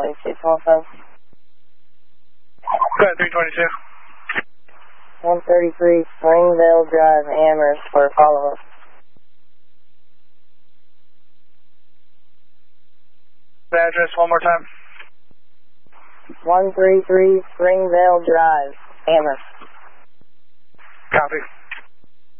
also. Go ahead, 322. 133 Springvale Drive, Amherst for follow-up. The address one more time. 133 Springvale Drive, Amherst. Copy.